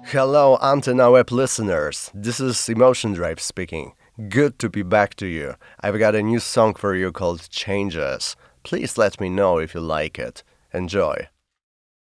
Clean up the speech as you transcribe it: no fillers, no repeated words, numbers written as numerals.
Hello, Antenna Web listeners. This is Emotion Drive speaking. Good to be back to you. I've got a new song for you called Changes. Please let me know if you like it. Enjoy.